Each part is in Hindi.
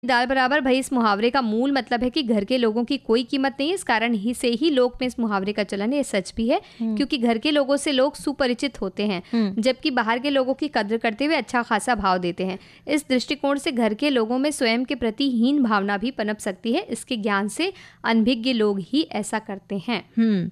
दाल बराबर भाई इस मुहावरे का मूल मतलब है कि घर के लोगों की कोई कीमत नहीं है। इस कारण ही से ही लोक में इस मुहावरे का चलन है। ये सच भी है क्योंकि घर के लोगों से लोग सुपरिचित होते हैं, जबकि बाहर के लोगों की कद्र करते हुए अच्छा खासा भाव देते हैं। इस दृष्टिकोण से घर के लोगों में स्वयं के प्रति हीन भावना भी पनप सकती है। इसके ज्ञान से अनभिज्ञ लोग ही ऐसा करते हैं।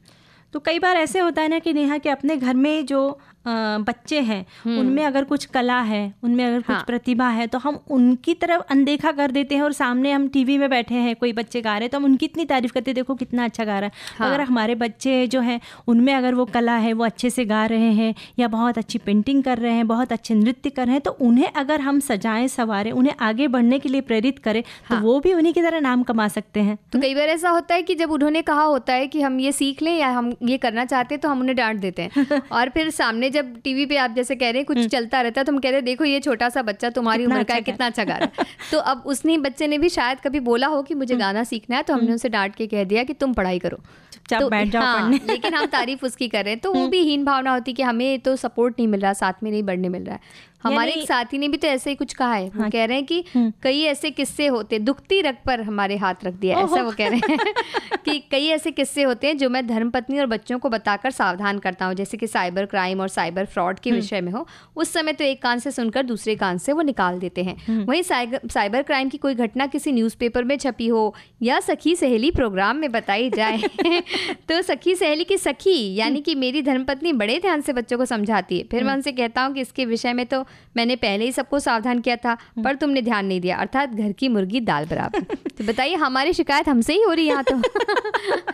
तो कई बार ऐसे होता है ना कि नेहा कि अपने घर में जो बच्चे हैं उनमें अगर कुछ कला है, उनमें अगर कुछ प्रतिभा है, तो हम उनकी तरफ अनदेखा कर देते हैं और सामने हम टीवी में बैठे हैं, कोई बच्चे गा रहे हैं तो हम उनकी इतनी तारीफ करते हैं, देखो कितना अच्छा गा रहा है। अगर हमारे बच्चे जो हैं उनमें अगर वो कला है, वो अच्छे से गा रहे हैं या बहुत अच्छी पेंटिंग कर रहे हैं, बहुत अच्छे नृत्य कर रहे हैं, तो उन्हें अगर हम सजाएं संवारें, उन्हें आगे बढ़ने के लिए प्रेरित करें तो वो भी उन्हीं की तरह नाम कमा सकते हैं। तो कई बार ऐसा होता है कि जब उन्होंने कहा होता है कि हम ये सीख लें या हम ये करना चाहते हैं तो हम उन्हें डांट देते हैं और फिर सामने जब टीवी पे आप जैसे कह रहे हैं कुछ चलता रहता है तो हम कह रहे हैं देखो ये छोटा सा बच्चा तुम्हारी उम्र का है, कितना अच्छा गा रहा है। तो अब उसने बच्चे ने भी शायद कभी बोला हो कि मुझे गाना सीखना है, तो हमने उसे डांट के कह दिया कि तुम पढ़ाई करो, तो बैठ जाओ पढ़ने। लेकिन हम तारीफ उसकी कर रहे हैं तो वो भी हीन भावना होती कि हमें तो सपोर्ट नहीं मिल रहा, साथ में नहीं बढ़ने मिल रहा है। हमारे एक साथी ने भी तो ऐसे ही कुछ कहा है। वो कह रहे हैं कि कई ऐसे किस्से होते, दुखती रग पर हमारे हाथ रख दिया, ऐसा वो कह रहे हैं कि कई ऐसे किस्से होते हैं जो मैं धर्मपत्नी और बच्चों को बताकर सावधान करता हूँ, जैसे कि साइबर क्राइम और साइबर फ्रॉड के विषय में हो। उस समय तो एक कान से सुनकर दूसरे कान से वो निकाल देते हैं। वहीं साइबर क्राइम की कोई घटना किसी न्यूज़पेपर में छपी हो या सखी सहेली प्रोग्राम में बताई जाए तो सखी सहेली की सखी यानी कि मेरी धर्मपत्नी बड़े ध्यान से बच्चों को समझाती है। फिर मैं उनसे कहता हूँ कि इसके विषय में तो मैंने पहले ही सबको सावधान किया था पर तुमने ध्यान नहीं दिया, अर्थात घर की मुर्गी दाल बराबर। तो बताइए हमारी शिकायत हमसे ही हो रही है यहाँ तो।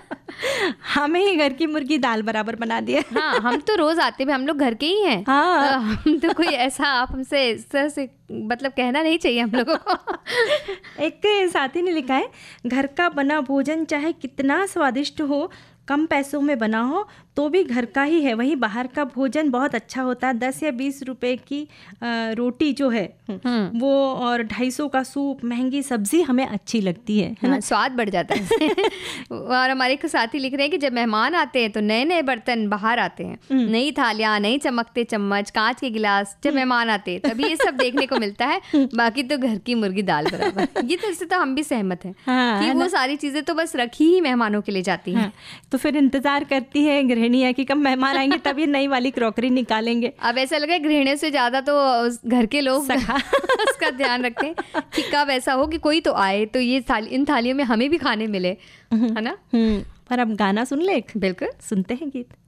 हमें ही घर की मुर्गी दाल बराबर बना दिया। हाँ, हम तो रोज आते हैं, हम लोग घर के ही हैं। हाँ। हम तो कोई ऐसा आप हमसे इस तरह से मतलब कहना नहीं चाहिए हम लोगों को। एक साथी ने लिखा है, घर का बना भोजन चाहे कितना स्वादिष्ट हो, कम पैसों में बना हो तो भी घर का ही है। वहीं बाहर का भोजन बहुत अच्छा होता है। 10 या 20 रुपए की रोटी जो है वो और 250 का सूप, महंगी सब्जी हमें अच्छी लगती है ना, स्वाद बढ़ जाता है। और हमारे एक साथी लिख रहे हैं कि जब मेहमान आते हैं तो नए नए बर्तन बाहर आते हैं, नई थालियाँ, नई चमकते चम्मच, कांच के गिलास। जब मेहमान आते हैं तभी ये सब देखने को मिलता है, बाकी तो घर की मुर्गी दाल बराबर। ये तो इससे तो हम भी सहमत हैं कि वो सारी चीजें तो बस रखी ही मेहमानों के लिए जाती हैं। तो फिर इंतजार करती है गृहिणियाँ कि कब मेहमान आएंगे तभी नई वाली क्रॉकरी निकालेंगे। अब ऐसा लगा गृहिणियों से ज्यादा तो घर के लोग उसका ध्यान रखते हैं कि कब ऐसा हो कि कोई तो आए तो ये इन थालियों में हमें भी खाने मिले, है ना। पर अब गाना सुन ले। बिल्कुल, सुनते हैं गीत।